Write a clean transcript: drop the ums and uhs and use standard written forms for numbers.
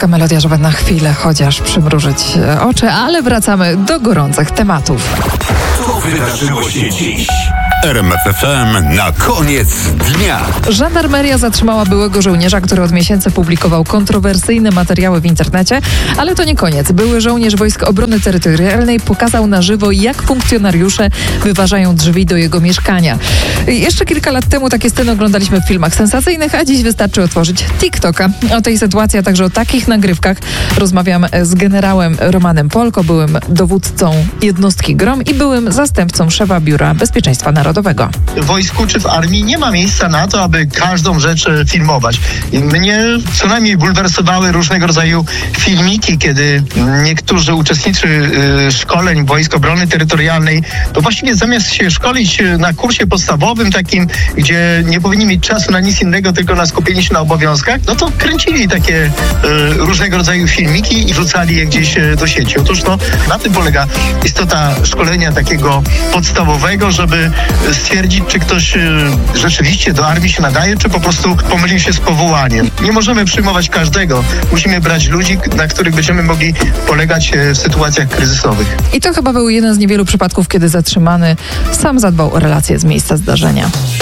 taka melodia, żeby na chwilę chociaż przymrużyć oczy, ale wracamy do gorących tematów. Co wydarzyło się dziś? RMF FM na koniec dnia. Żandarmeria zatrzymała byłego żołnierza, który od miesięcy publikował kontrowersyjne materiały w internecie, ale to nie koniec. Były żołnierz Wojsk Obrony Terytorialnej pokazał na żywo, jak funkcjonariusze wyważają drzwi do jego mieszkania. Jeszcze kilka lat temu takie sceny oglądaliśmy w filmach sensacyjnych, a dziś wystarczy otworzyć TikToka. O tej sytuacji, a także o takich nagrywkach rozmawiam z generałem Romanem Polko, byłym dowódcą jednostki GROM i byłym zastępcą szefa Biura Bezpieczeństwa Narodowego. W wojsku czy w armii nie ma miejsca na to, aby każdą rzecz filmować. I mnie co najmniej bulwersowały różnego rodzaju filmiki, kiedy niektórzy uczestnicy szkoleń Wojsk Obrony Terytorialnej, to właściwie zamiast się szkolić na kursie podstawowym takim, gdzie nie powinni mieć czasu na nic innego, tylko na skupienie się na obowiązkach, no to kręcili takie różnego rodzaju filmiki i wrzucali je gdzieś do sieci. Otóż na tym polega istota szkolenia takiego podstawowego, żeby stwierdzić, czy ktoś rzeczywiście do armii się nadaje, czy po prostu pomylił się z powołaniem. Nie możemy przyjmować każdego. Musimy brać ludzi, na których będziemy mogli polegać w sytuacjach kryzysowych. I to chyba był jeden z niewielu przypadków, kiedy zatrzymany sam zadbał o relacje z miejsca zdarzenia.